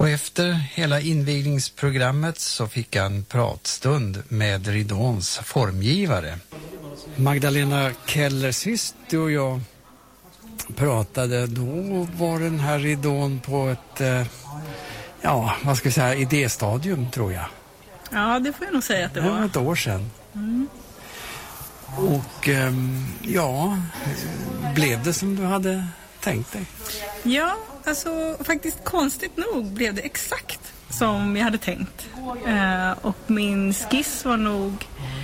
Och efter hela invigningsprogrammet så fick jag en pratstund med ridåns formgivare. Magdalena Keller, sist du och jag pratade, då var den här ridån på ett, vad ska jag säga, idéstadium tror jag. Ja, det får jag nog säga att det var. Det var ett år sedan. Mm. Och blev det som du hade tänkt dig? Ja, alltså faktiskt konstigt nog blev det exakt som jag hade tänkt. Och min skiss var nog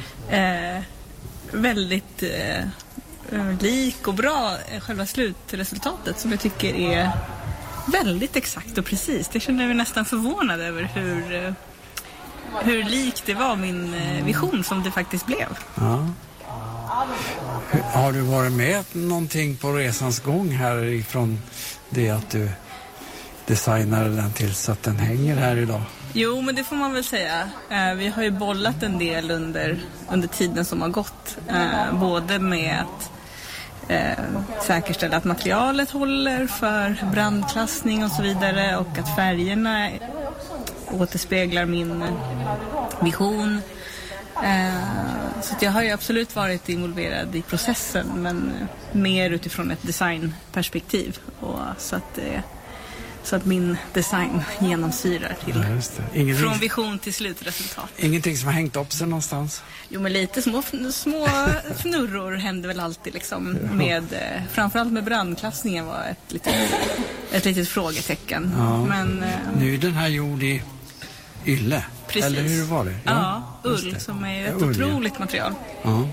väldigt lik och bra själva slutresultatet som jag tycker är väldigt exakt och precis. Jag känner mig nästan förvånad över hur likt det var min vision som det faktiskt blev. Ja. Har du varit med någonting på resans gång här ifrån det att du designade den till så att den hänger här idag? Jo, men det får man väl säga. Vi har ju bollat en del under tiden som har gått. Både med att säkerställa att materialet håller för brandklassning och så vidare och att färgerna återspeglar min vision. Så att jag har ju absolut varit involverad i processen, men mer utifrån ett designperspektiv och så att min design genomsyrar till från vision till slutresultat. Ingenting som har hängt upp sig någonstans? Jo, men lite små fnurror händer väl alltid liksom, med framförallt med brandklassningen var ett litet frågetecken. Ja. Men nu är den här gjord i ylle. Precis. Eller hur var det? Ja, ull som är ett otroligt material. Ja.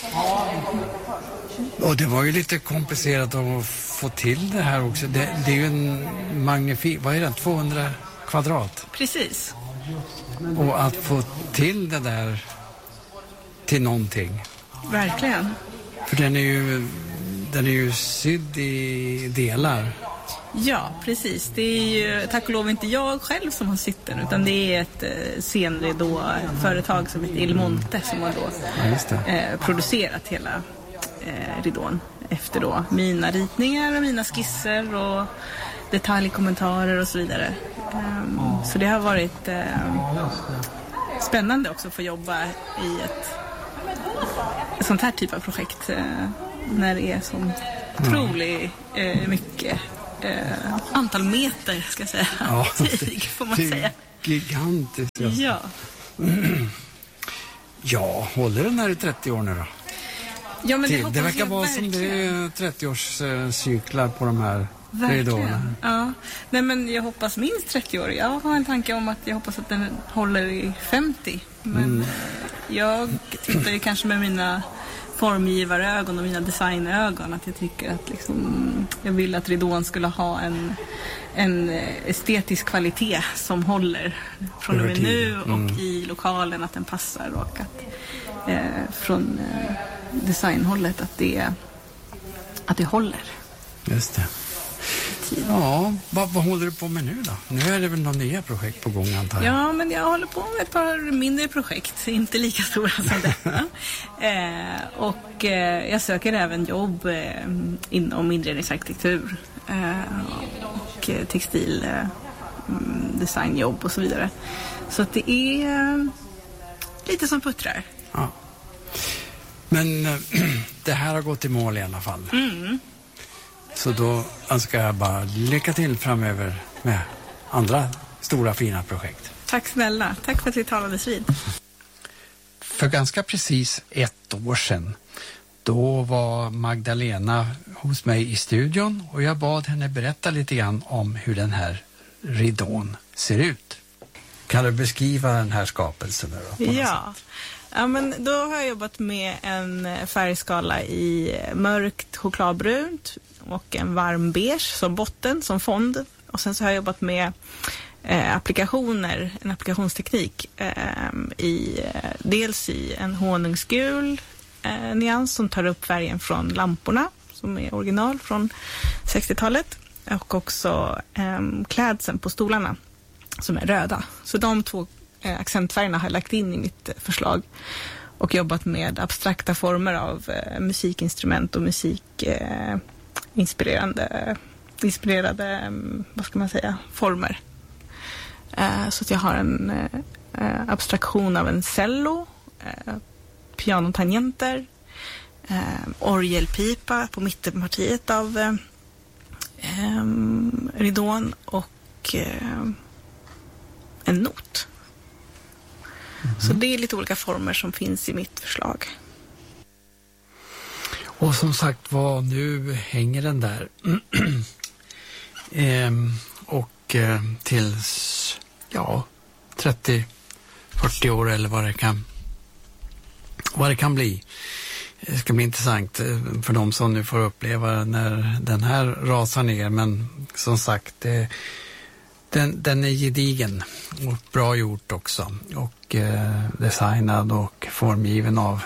Och det var ju lite komplicerat att få till det här också. Det är ju en magnifik, vad är det, 200 kvadrat? Precis. Och att få till det där till någonting. Verkligen. För den är ju sydd i delar. Ja, precis. Det är ju tack och lov inte jag själv som har sytt den, utan det är ett scenridå-företag som heter Il Monte som har då producerat hela ridån efter då mina ritningar och mina skisser och detaljkommentarer och så vidare. Så det har varit spännande också att få jobba i ett sånt här typ av projekt när det är så otroligt mycket antal meter ska jag säga. Ja, tyg får man säga. Gigantiskt. Ja. Ja, håller den här i 30 år nu då? Ja, men det verkar vara som det är 30-årscyklar på de här ridåerna. Ja. Nej, men jag hoppas minst 30 år. Jag har en tanke om att jag hoppas att den håller i 50. Men jag tittar ju kanske med mina formgivarögon och mina designögon att jag tycker att liksom, jag vill att ridån skulle ha en estetisk kvalitet som håller från och med nu och i lokalen, att den passar och att från designhållet att det håller. Just det. Ja, vad håller du på med nu då? Nu är det väl några nya projekt på gång antar jag? Ja, men jag håller på med ett par mindre projekt, inte lika stora som detta. Och jag söker även jobb inom inredningsarkitektur och textildesignjobb och så vidare. Så att det är lite som puttrar. Ja. Men det här har gått i mål i alla fall. Mm. Så då önskar jag bara lycka till framöver med andra stora fina projekt. Tack snälla. Tack för att vi talades vid. För ganska precis ett år sedan, då var Magdalena hos mig i studion och jag bad henne berätta lite grann om hur den här ridån ser ut. Kan du beskriva den här skapelsen då? Ja. Ja, men då har jag jobbat med en färgskala i mörkt chokladbrunt och en varm beige som botten, som fond. Och sen så har jag jobbat med en applikationsteknik dels i en honungsgul nyans som tar upp färgen från lamporna som är original från 60-talet och också klädseln på stolarna som är röda. Så de två accentfärgerna har jag lagt in i mitt förslag och jobbat med abstrakta former av musikinstrument och inspirerade vad ska man säga, former. Så att jag har en abstraktion av en cello, pianotangenter, orgelpipa på mittenpartiet av ridån och en not. Så det är lite olika former som finns i mitt förslag. Och som sagt vad nu hänger den där och tills 30-40 år eller vad det kan bli. Det ska bli intressant för de som nu får uppleva när den här rasar ner, men som sagt den är gedigen och bra gjort också och designad och formgiven av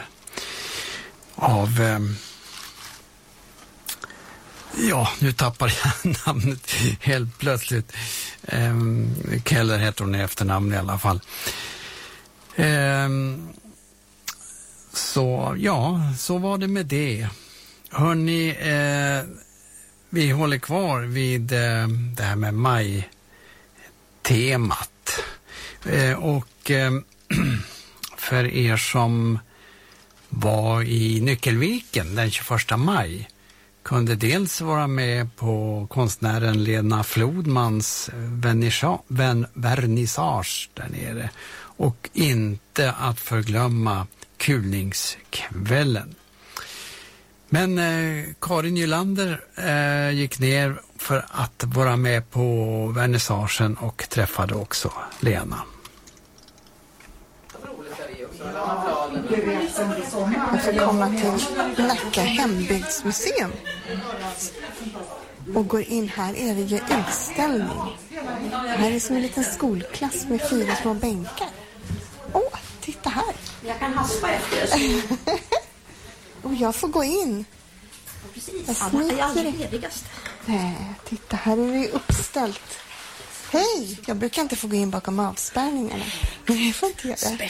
nu tappar jag namnet helt plötsligt. Keller heter hon i efternamn i alla fall. Så var det med det. Hörrni, vi håller kvar vid det här med maj-temat. Och för er som var i Nyckelviken den 21 maj kunde dels vara med på konstnären Lena Flodmans vernissage där nere och inte att förglömma kulningskvällen. Men Karin Nylander gick ner för att vara med på vernissagen och träffade också Lena. Jag får komma till Nacka hembygdsmuseum och går in. Här är det ju utställning. Här är som en liten skolklass med 4 små bänkar. Titta här. Jag kan haspa efter. Och jag får gå in. Precis, alla är allra ledigast. Titta, här är det uppställt. Hej! Jag brukar inte få gå in bakom avspärrningarna. Men jag får inte göra det.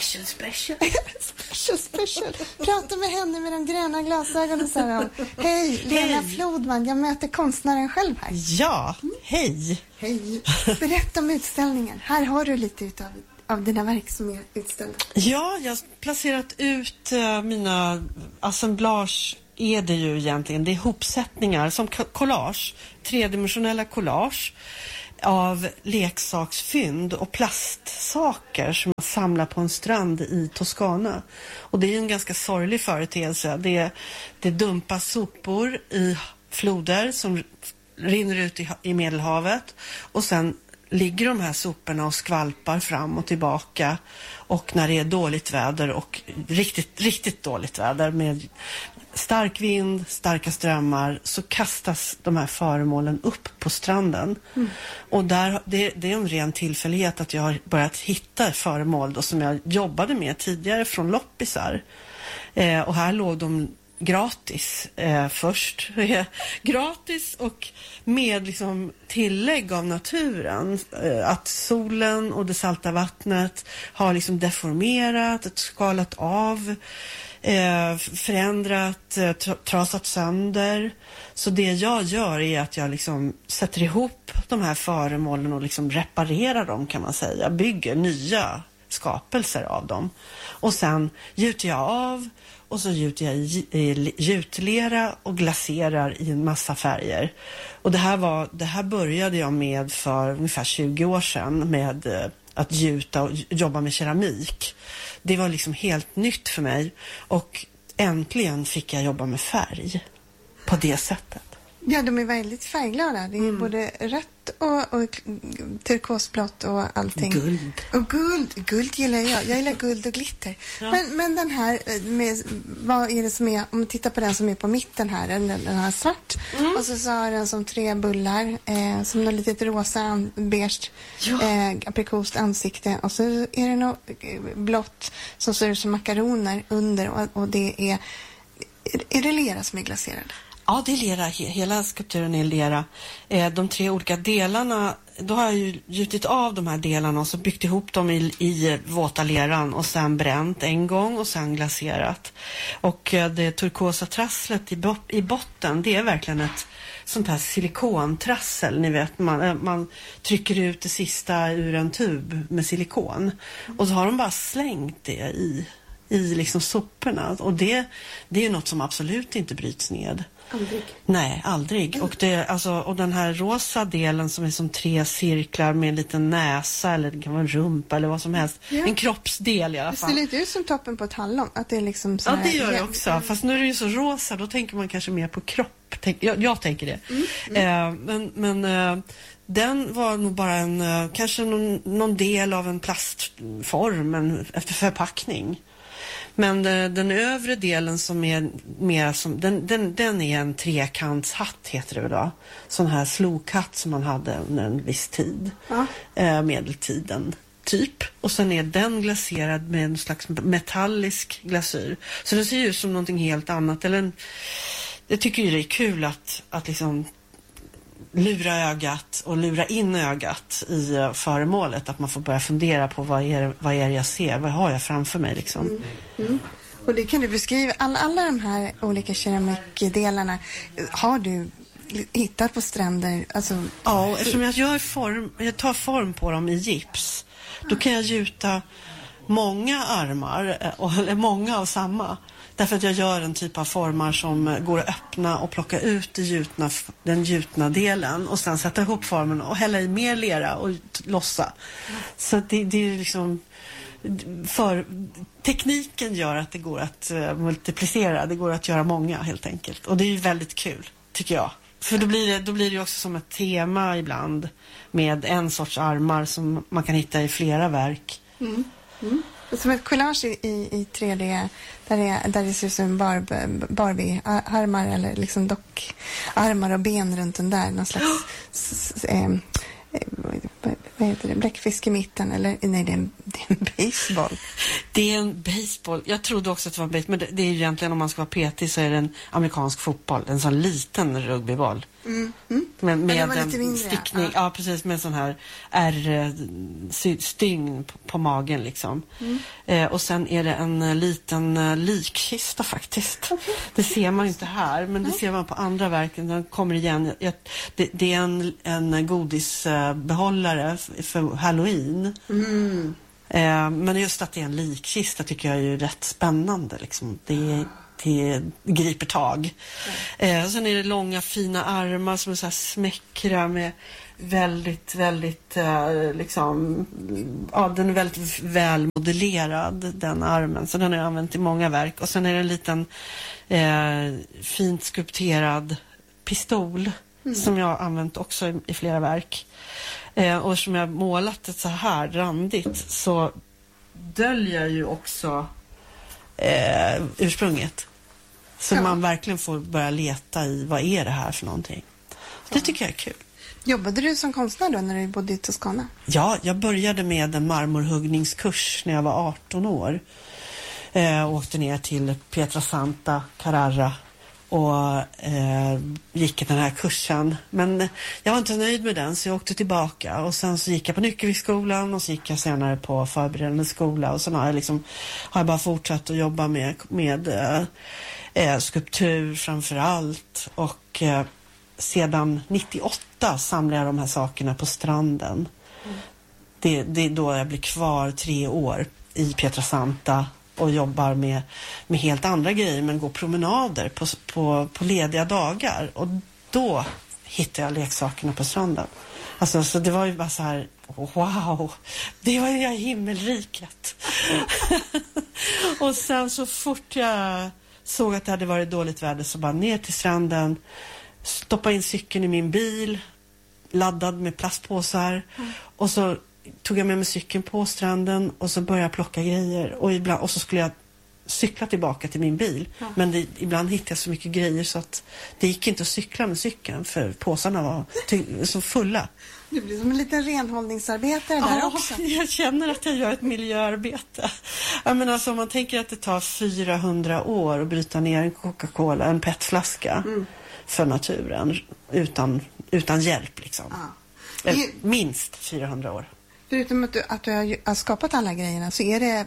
Special. Prata med henne med de gröna glasögonen, sa hon. Hej, Lena Flodman. Jag möter konstnären själv här. Ja, hej. Hej. Berätta om utställningen. Här har du lite av dina verk som är utställda. Ja, jag har placerat ut mina assemblage. Är det ju egentligen. Det är hopsättningar som collage. 3-dimensionella collage av leksaksfynd och plastsaker som man samlar på en strand i Toscana. Och det är en ganska sorglig företeelse. Det dumpas sopor i floder som rinner ut i Medelhavet och sen ligger de här soporna och skvalpar fram och tillbaka, och när det är dåligt väder och riktigt dåligt väder med stark vind, starka strömmar, så kastas de här föremålen upp på stranden. Och det är en ren tillfällighet att jag har börjat hitta föremål då, som jag jobbade med tidigare från loppisar. Och här låg de gratis först. Gratis och med liksom tillägg av naturen. Att solen och det salta vattnet har liksom deformerat, skalat av, förändrat, trasat sönder. Så det jag gör är att jag liksom sätter ihop de här föremålen och liksom reparerar dem, kan man säga. Bygger nya skapelser av dem. Och sen gjuter jag av, och så gjuter jag i gjutlera och glaserar i en massa färger. Och det här började jag med för ungefär 20 år sedan med att gjuta och jobba med keramik. Det var liksom helt nytt för mig, och äntligen fick jag jobba med färg på det sättet. Ja, de är väldigt färgglada. Det är både rött och turkosblått och allting. Guld. Och guld gillar jag. Jag gillar guld och glitter. Ja. Men den här, vad är det som är, om man tittar på den som är på mitten här, den här svart. Och så har den som 3 bullar, som något litet rosa, beige, aprikost ansikte. Och så är det något blått som ser ut som makaroner under, och det är det lera som är glaserad? Ja, det är lera. Hela skulpturen är lera. De 3 olika delarna, då har jag ju gjutit av de här delarna och så byggt ihop dem i våta leran och sen bränt en gång och sen glaserat. Och det turkosa trasslet i botten, det är verkligen ett sånt här silikontrassel. Ni vet, man trycker ut det sista ur en tub med silikon. Och så har de bara slängt det i liksom soporna. Och det är ju något som absolut inte bryts ned. Aldrig. Nej, aldrig. Och den här rosa delen som är som 3 cirklar med en liten näsa, eller det kan vara en rumpa eller vad som helst. Ja. En kroppsdel i alla fall. Det ser lite ut som toppen på ett hallon. Att det är liksom så här, det gör jag också. Fast nu är det ju så rosa, då tänker man kanske mer på kropp. Jag tänker det. Men den var nog bara kanske någon del av en plastform, efter förpackning. Men den övre delen som är mer som den är en trekantshatt, heter det då. Sån här slokhatt som man hade under en viss tid. Medeltiden typ. Och sen är den glaserad med en slags metallisk glasyr. Så det ser ju ut som någonting helt annat. Jag tycker ju det är kul att liksom lura ögat och lura in ögat i föremålet, att man får börja fundera på vad är det jag ser, vad har jag framför mig liksom. Och det kan du beskriva, alla de här olika keramikdelarna har du hittat på stränder? Alltså... Ja, eftersom jag tar form på dem i gips, då kan jag gjuta många armar, eller många av samma. Därför att jag gör en typ av formar som går att öppna och plocka ut den gjutna delen och sen sätta ihop formen och hälla i mer lera och lossa. Så det är liksom, för tekniken gör att det går att multiplicera, det går att göra många helt enkelt. Och det är ju väldigt kul, tycker jag. För då blir det ju också som ett tema ibland med en sorts armar som man kan hitta i flera verk. Som ett collage i 3D där det ser ut som Barbie-armar eller liksom dockarmar och ben runt den där. Någon slags vad heter det? Bläckfisk i mitten, eller nej, det är en baseball. Det är en baseball. Jag trodde också att det var en baseball, men det är ju egentligen, om man ska vara petig, så är det en amerikansk fotboll, en sån liten rugbyboll. Med en stickning, ja precis, med en sån här stygn på magen liksom. Och sen är det en liten likkista faktiskt. Det ser man inte här, men det ser man på andra verken. Den kommer igen. Det är en godisbehållare för Halloween. Men just att det är en likkista tycker jag är ju rätt spännande liksom. Det griper tag. Sen är det långa fina armar som är så här smäckra med väldigt, väldigt liksom, den är väldigt väl modellerad, den armen. Så den har jag använt i många verk. Och sen är det en liten fint skulpterad pistol som jag har använt också i flera verk. Och som jag målat det så här randigt, så döljer ju också ursprunget. Så man verkligen får börja leta i vad är det här för någonting. Det tycker jag är kul. Jobbade du som konstnär då när du bodde i Toscana? Ja, jag började med en marmorhuggningskurs när jag var 18 år. Åkte ner till Pietrasanta, Carrara och gick den här kursen. Men jag var inte nöjd med den, så jag åkte tillbaka. Och sen så gick jag på Nyckelviksskolan och så gick jag senare på förberedande skola. Och sen har jag bara fortsatt att jobba med skulptur framför allt. Och sedan 98 samlar jag de här sakerna på stranden. Det är då jag blir kvar 3 år i Pietrasanta och jobbar med helt andra grejer, men går promenader på lediga dagar. Och då hittar jag leksakerna på stranden. Alltså, så det var ju bara så här, wow, det var ju himmelriket. Och sen så fort jag såg att det hade varit dåligt väder, så bara ner till stranden, stoppa in cykeln i min bil, laddad med plastpåsar, och så tog jag med mig cykeln på stranden och så började jag plocka grejer, och så skulle jag cykla tillbaka till min bil. Men ibland hittade jag så mycket grejer så att det gick inte att cykla med cykeln, för påsarna var så fulla. Du blir som en liten renhållningsarbetare där också. Jag känner att jag gör ett miljöarbete. Jag menar, alltså, om man tänker att det tar 400 år att bryta ner en Coca-Cola, en petflaska för naturen utan hjälp liksom. Minst 400 år. Förutom att du har skapat alla grejerna, så är det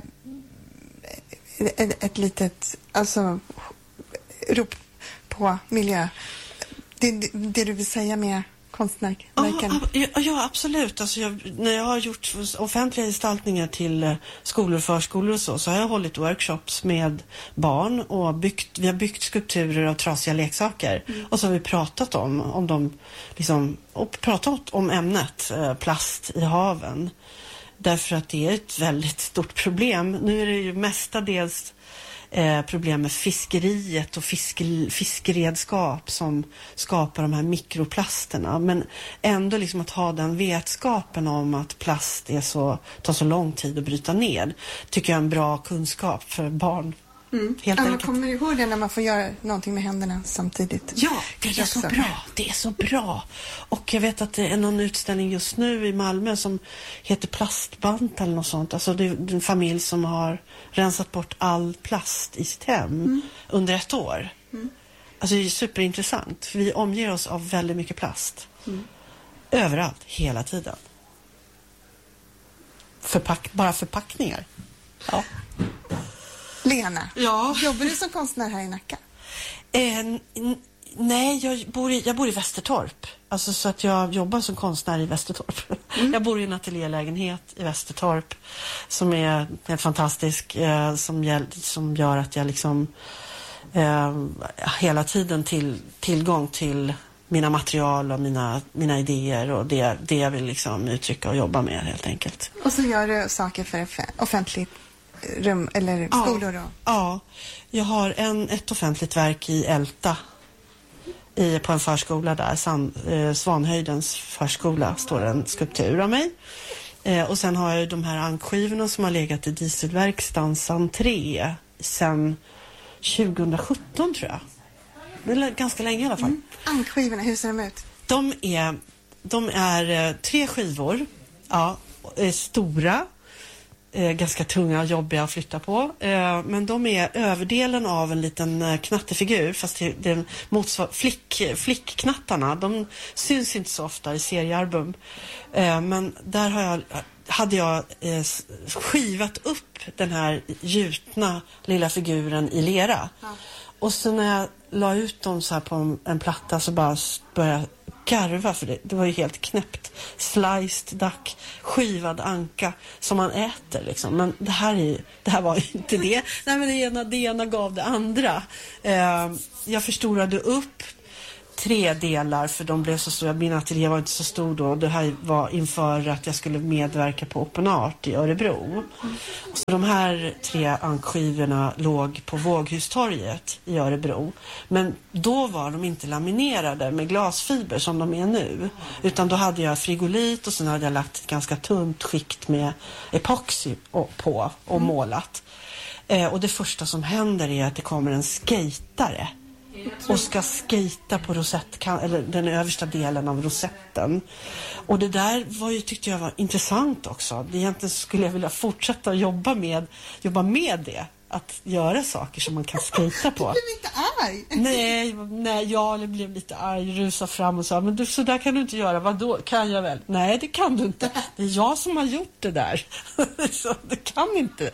ett litet rop på miljö Det du vill säga med konstnärverken? Ja, absolut. Alltså när jag har gjort offentliga gestaltningar till skolor och förskolor och så har jag hållit workshops med barn och vi har byggt skulpturer av trasiga leksaker. Och så har vi pratat om dem liksom, och pratat om ämnet plast i haven. Därför att det är ett väldigt stort problem. Nu är det ju mestadels problem med fiskeriet och fiskeredskap som skapar de här mikroplasterna. Men ändå liksom att ha den vetskapen om att plast tar så lång tid att bryta ner tycker jag är en bra kunskap för barn. Helt enkelt. Man kommer ihåg det när man får göra någonting med händerna samtidigt. Ja, det är så bra. Det är så bra. Och jag vet att det är någon utställning just nu i Malmö som heter Plastband eller något sånt. Alltså det är en familj som har rensat bort all plast i sitt hem under 1 år. Alltså det är superintressant. För vi omger oss av väldigt mycket plast. Överallt, hela tiden. Bara förpackningar. Ja. Lena, Ja. jobbar du som konstnär här i Nacka? Nej, jag bor i Västertorp. Alltså så att jag jobbar som konstnär i Västertorp. Jag bor i en ateljélägenhet i Västertorp som är helt fantastisk. Som gör att jag liksom hela tiden tillgång till mina material och mina idéer och det jag vill liksom uttrycka och jobba med helt enkelt. Och så gör du saker för offentligt rum eller skolor då? Ja, jag har ett offentligt verk i Älta på en förskola där, Svanhöjdens förskola, står en skulptur av mig. Och sen har jag de här ankskivorna som har legat i dieselverkstans entré sedan 2017 tror jag. Det är ganska länge i alla fall. Ankskivorna, hur ser de ut? De är 3 skivor, stora. Ganska tunga och jobbiga att flytta på. Men de är överdelen av en liten knattefigur. Fast det motsvarar flickknattarna. De syns inte så ofta i seriealbum. Men där hade jag skivat upp den här gjutna lilla figuren i lera. Ja. Och så när jag la ut dem så här på en platta så bara började jag garva för det var ju helt knäppt. Sliced duck, skivad anka som man äter liksom. Men det här var ju inte det. Nej, men det ena gav det andra. Jag förstorade upp 3 delar för de blev så stora. Min ateljé var inte så stor då. Det här var inför att jag skulle medverka på Open Art i Örebro. Så de här 3 ankskivorna låg på Våghustorget i Örebro. Men då var de inte laminerade med glasfiber som de är nu. Utan då hade jag frigolit och sen hade jag lagt ett ganska tunt skikt med epoxy på och målat. Och det första som händer är att det kommer en skejtare och ska skejta på eller den översta delen av rosetten. Och det där tyckte jag var intressant också. Egentligen skulle jag vilja fortsätta att jobba med det. Att göra saker som man kan skejta på. Du blev inte arg? Nej, jag blev lite arg, rusa fram och sa, men så där kan du inte göra, vadå? Kan jag väl? Nej, det kan du inte. Det är jag som har gjort det där. Så det kan inte.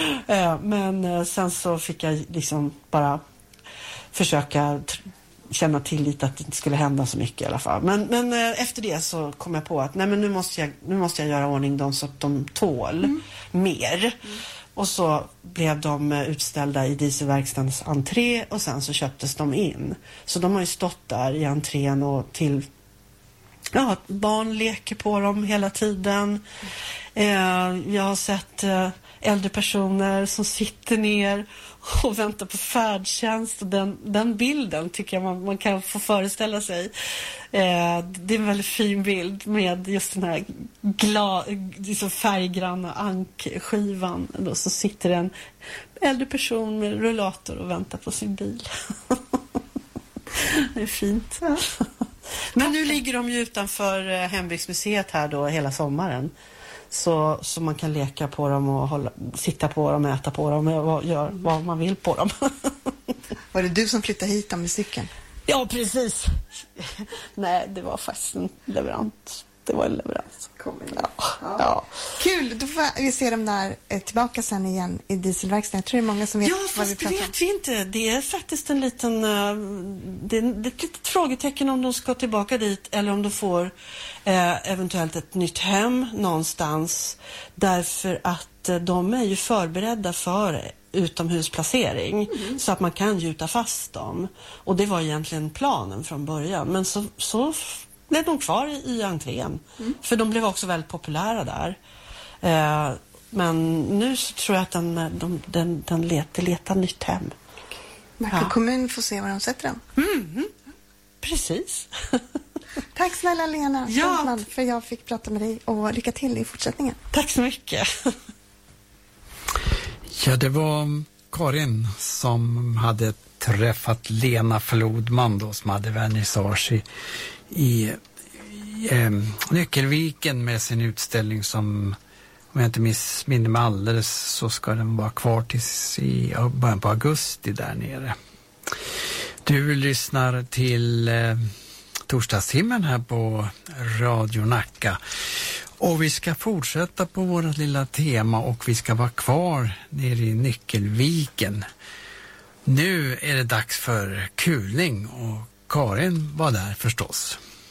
Men sen så fick jag liksom bara försöka känna tillit att det inte skulle hända så mycket i alla fall. Men efter det så kom jag på att nej, men nu måste jag göra ordning dem så att de tål mer. Och så blev de utställda i dieselverkstans entré och sen så köptes de in. Så de har ju stått där i entrén och barn leker på dem hela tiden. Jag har sett äldre personer som sitter ner och väntar på färdtjänst. Och den bilden tycker jag man kan få föreställa sig. Det är en väldigt fin bild med just den här liksom färggranna ankskivan. Då så sitter en äldre person med rullator och väntar på sin bil. Det är fint. Ja. Men nu ligger de ju utanför Hembygdsmuseet här då hela sommaren. Så man kan leka på dem och sitta på dem, äta på dem och göra vad man vill på dem. Var det du som flyttade hit med cykeln? Ja, precis. Nej, det var faktiskt en leverans. Det var en leverans. Ja. Kul, då får vi se dem där tillbaka sen igen i dieselverkstaden. Jag tror det är många som vet vad vi pratar om. Vet vi inte. Det är faktiskt en liten det är ett litet frågetecken om de ska tillbaka dit eller om de får eventuellt ett nytt hem någonstans, därför att de är ju förberedda för utomhusplacering så att man kan gjuta fast dem, och det var egentligen planen från början, men så blev de kvar i entrén för de blev också väldigt populära där. Men nu så tror jag att den letar nytt hem. Nacka kommun får se var de sätter dem. Precis. Tack snälla Lena Ja. för jag fick prata med dig, och lycka till i fortsättningen. Tack så mycket. Ja, det var Karin som hade träffat Lena Flodman då, som hade vernissage i Nyckelviken med sin utställning som, om jag inte missminner mig alldeles, så ska den vara kvar tills i början på augusti där nere. Du lyssnar till torsdagstimmen här på Radio Nacka. Och vi ska fortsätta på vårt lilla tema, och vi ska vara kvar nere i Nyckelviken. Nu är det dags för kulning, och Karin var där förstås.